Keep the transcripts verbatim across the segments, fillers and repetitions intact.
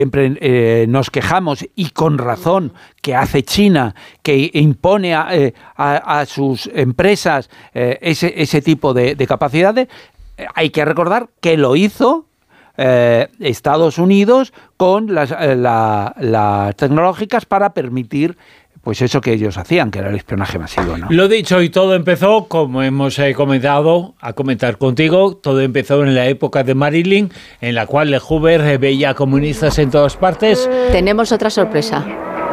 Siempre eh, nos quejamos, y con razón, que hace China, que impone a, eh, a, a sus empresas eh, ese, ese tipo de, de capacidades. Eh, hay que recordar que lo hizo eh, Estados Unidos con las, eh, la, las tecnológicas para permitir pues eso que ellos hacían, que era el espionaje masivo, ¿no? Lo dicho, y todo empezó, como hemos eh, comentado, a comentar contigo, todo empezó en la época de Marilyn, en la cual Hoover eh, veía comunistas en todas partes. Tenemos otra sorpresa.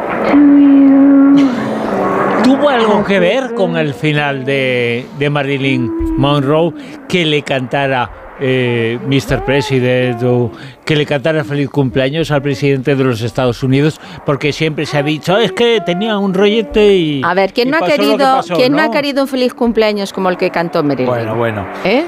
¿Tuvo algo que ver con el final de, de Marilyn Monroe, que le cantara eh, mister President, o que le cantara feliz cumpleaños al presidente de los Estados Unidos? Porque siempre se ha dicho, es que tenía un rollete y... A ver, ¿quién, no ha, querido, pasó, ¿quién ¿no? no ha querido un feliz cumpleaños como el que cantó Marilyn? Bueno, bueno. ¿Eh?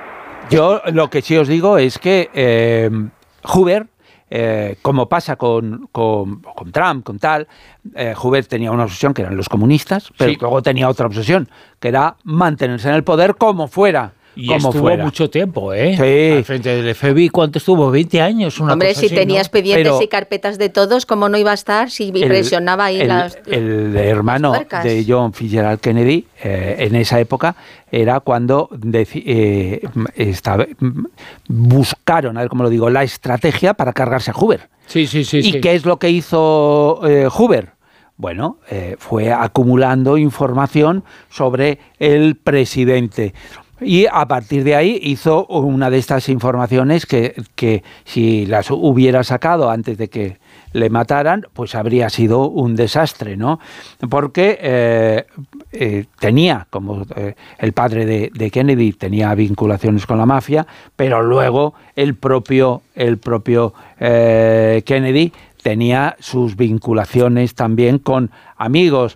Yo lo que sí os digo es que eh, Hoover, eh, como pasa con, con, con Trump, con tal, eh, Hoover tenía una obsesión que eran los comunistas, pero sí. luego tenía otra obsesión, que era mantenerse en el poder como fuera. Y como estuvo fuera. mucho tiempo, ¿eh? Sí. Al frente del F B I, ¿cuánto estuvo? ¿veinte años? Una Hombre, cosa si así, tenía ¿no? expedientes Pero y carpetas de todos, ¿cómo no iba a estar si el, presionaba ahí el, las El hermano las de John Fitzgerald Kennedy, eh, en esa época, era cuando deci- eh, estaba, buscaron, a ver cómo lo digo, la estrategia para cargarse a Hoover. Sí, sí, sí. ¿Y sí. qué es lo que hizo eh, Hoover? Bueno, eh, fue acumulando información sobre el presidente. Y a partir de ahí hizo una de estas informaciones que, que si las hubiera sacado antes de que le mataran, pues habría sido un desastre, ¿no? Porque eh, eh, tenía, como eh, el padre de, de Kennedy, tenía vinculaciones con la mafia, pero luego el propio, el propio eh, Kennedy tenía sus vinculaciones también con amigos.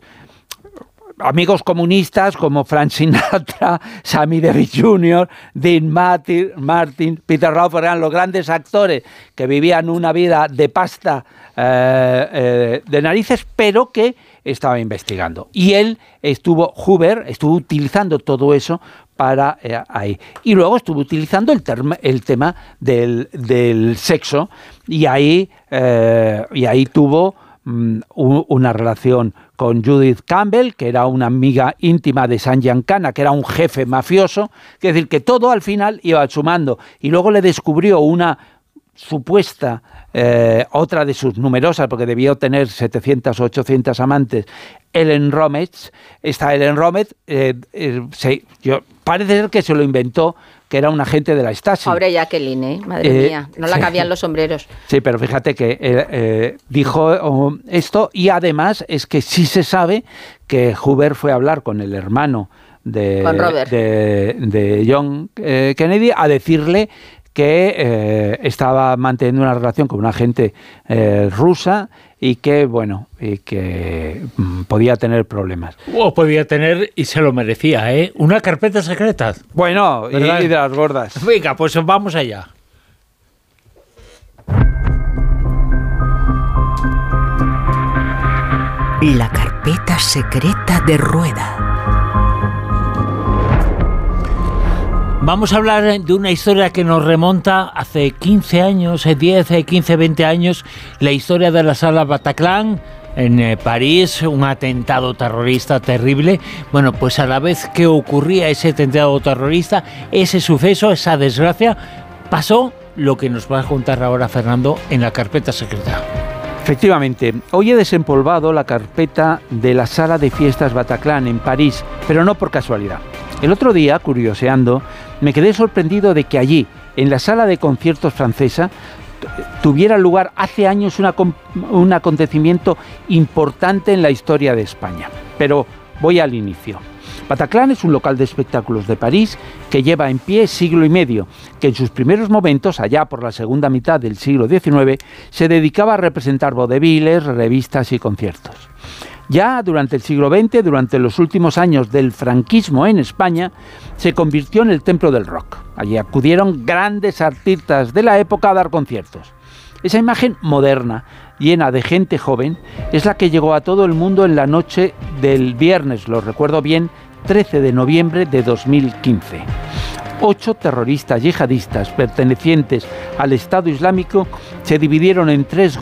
Amigos comunistas como Frank Sinatra, Sammy Davis junior, Dean Martin, Martin Peter Ralph, eran los grandes actores que vivían una vida de pasta eh, eh, de narices, pero que estaba investigando. Y él estuvo, Hoover, estuvo utilizando todo eso para eh, ahí. Y luego estuvo utilizando el, term, el tema del, del sexo, y ahí, eh, y ahí tuvo um, una relación con Judith Campbell, que era una amiga íntima de San Giancana, que era un jefe mafioso, es decir, que todo al final iba sumando. Y luego le descubrió una supuesta, eh, otra de sus numerosas, porque debió tener setecientas o ochocientas amantes, Ellen Romez. Esta Ellen Romez, eh, eh, se, yo, parece ser que se lo inventó, que era un agente de la Stasi. Pobre Jacqueline, ¿eh? Madre eh, mía, no la cabían los sombreros. Sí, pero fíjate que eh, eh, dijo oh, esto, y además es que sí se sabe que Hoover fue a hablar con el hermano de, de, de John eh, Kennedy a decirle que eh, estaba manteniendo una relación con una agente eh, rusa y que, bueno, y que mm, podía tener problemas. O podía tener, y se lo merecía, ¿eh? Una carpeta secreta. Bueno, y, y de las gordas. Venga, pues vamos allá. La carpeta secreta de Rueda. Vamos a hablar de una historia que nos remonta hace quince años, diez, quince, veinte años, la historia de la sala Bataclan en eh, París, un atentado terrorista terrible. Bueno, pues a la vez que ocurría ese atentado terrorista, ese suceso, esa desgracia, pasó lo que nos va a contar ahora Fernando en la carpeta secreta. Efectivamente, hoy he desempolvado la carpeta de la sala de fiestas Bataclan en París, pero no por casualidad. El otro día, curioseando, me quedé sorprendido de que allí, en la sala de conciertos francesa, tuviera lugar hace años una, un acontecimiento importante en la historia de España. Pero voy al inicio. Bataclan es un local de espectáculos de París que lleva en pie siglo y medio, que en sus primeros momentos, allá por la segunda mitad del siglo diecinueve, se dedicaba a representar vodevils, revistas y conciertos. Ya durante el siglo veinte, durante los últimos años del franquismo en España, se convirtió en el templo del rock. Allí acudieron grandes artistas de la época a dar conciertos. Esa imagen moderna, llena de gente joven, es la que llegó a todo el mundo en la noche del viernes, lo recuerdo bien, trece de noviembre de dos mil quince. Ocho terroristas yihadistas pertenecientes al Estado Islámico se dividieron en tres